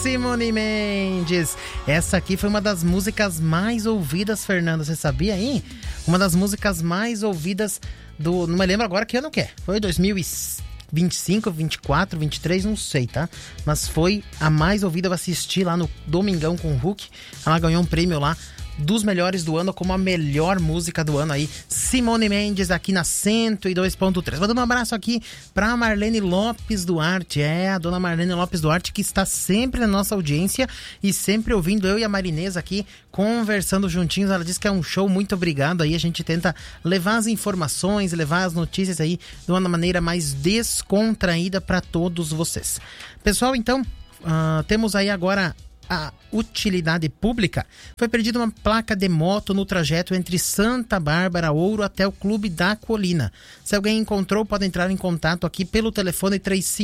Simone Mendes. Essa aqui foi uma das músicas mais ouvidas, Fernanda, você sabia aí? Uma das músicas mais ouvidas do... Não me lembro agora que ano que é. Foi 2025, 24, 23, não sei, tá? Mas foi a mais ouvida. Eu assisti lá no Domingão com o Hulk. Ela ganhou um prêmio lá dos melhores do ano, como a melhor música do ano aí, Simone Mendes, aqui na 102.3. Vou dar um abraço aqui pra Marlene Lopes Duarte, a dona Marlene Lopes Duarte, que está sempre na nossa audiência e sempre ouvindo eu e a Marinês aqui, conversando juntinhos. Ela diz que é um show, muito obrigado aí, a gente tenta levar as informações, levar as notícias aí de uma maneira mais descontraída para todos vocês. Pessoal, então, temos aí agora a utilidade pública. Foi perdida uma placa de moto no trajeto entre Santa Bárbara, Ouro, até o Clube da Colina. Se alguém encontrou, pode entrar em contato aqui pelo telefone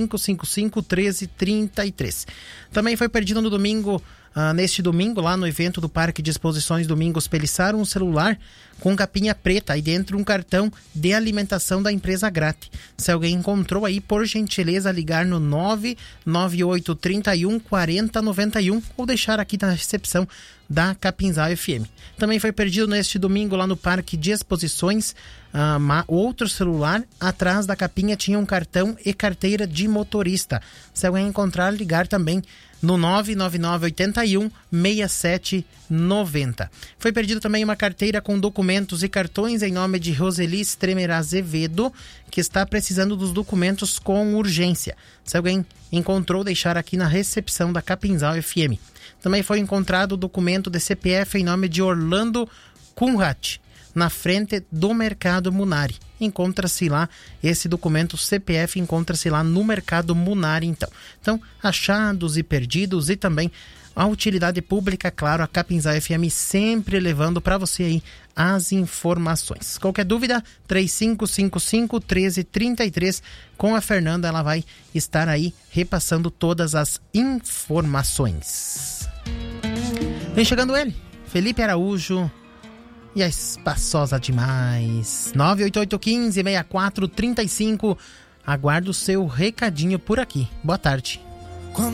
3555-1333. Também foi perdido no domingo, neste domingo, lá no evento do Parque de Exposições Domingos Pelissaro, um celular com capinha preta e dentro um cartão de alimentação da empresa Grate. Se alguém encontrou aí, por gentileza, ligar no 99831 4091 ou deixar aqui na recepção da Capinzal FM. Também foi perdido neste domingo lá no Parque de Exposições outro celular. Atrás da capinha tinha um cartão e carteira de motorista. Se alguém encontrar, ligar também no 99981-6790. Foi perdido também uma carteira com documentos e cartões em nome de Roseli Stremer Azevedo, que está precisando dos documentos com urgência. Se alguém encontrou, deixar aqui na recepção da Capinzal FM. Também foi encontrado o documento de CPF em nome de Orlando Kunrat, na frente do Mercado Munari. Encontra-se lá, esse documento CPF encontra-se lá no Mercado Munari, então. Então, achados e perdidos e também a utilidade pública, claro, a Capinzal FM sempre levando para você aí as informações. Qualquer dúvida, 3555-1333, com a Fernanda, ela vai estar aí repassando todas as informações. Vem chegando ele, Felipe Araújo, e a espaçosa demais, 98815-6435. Aguardo o seu recadinho por aqui. Boa tarde.